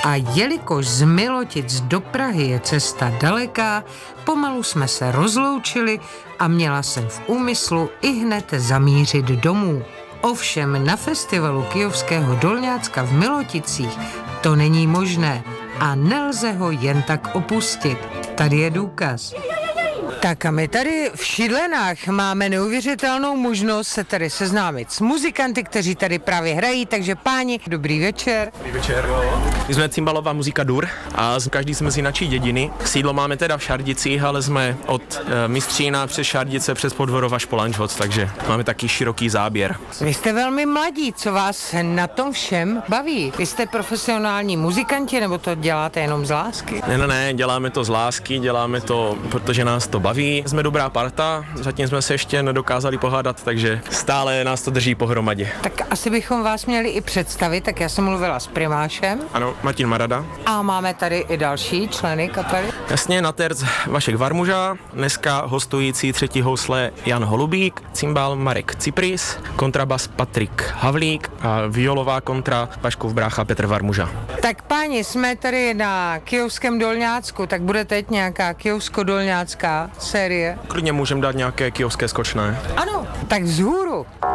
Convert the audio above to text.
A jelikož z Milotic do Prahy je cesta daleká, pomalu jsme se rozloučili a měla jsem v úmyslu ihned zamířit domů. Ovšem na festivalu Kyjovského Dolňácka v Miloticích to není možné a nelze ho jen tak opustit. Tady je důkaz. Tak a my tady v Šídlenách máme neuvěřitelnou možnost se tady seznámit s muzikanty, kteří tady právě hrají, takže páni, dobrý večer. Dobrý večer. My jsme Cymbalová muzika Dur a každý jsme z jináčí dědiny. Sídlo máme teda v Šardicích, ale jsme od Mistřína přes Šardice, přes Podvorov až po Lanžhot, takže máme taky široký záběr. Vy jste velmi mladí, co vás na tom všem baví? Vy jste profesionální muzikanti, nebo to děláte jenom z lásky? Ne, děláme to z lásky, děláme to, protože nás to baví. Jsme dobrá parta, zatím jsme se ještě nedokázali pohádat, takže stále nás to drží pohromadě. Tak asi bychom vás měli i představit, tak já jsem mluvila s primášem. Ano, Martin Marada. A máme tady i další členy kapely. Jasně, na terc Vašek Varmuža, dneska hostující třetí housle Jan Holubík, cymbál Marek Cypris, kontrabas Patrik Havlík a violová kontra Vaškův brácha Petr Varmuža. Tak páni, jsme tady na Kyjovském Dolňácku, tak bude teď nějaká kyjovsko-dolňácká série? Klidně můžeme dát nějaké kyjovské skočné. Ano, tak vzhůru.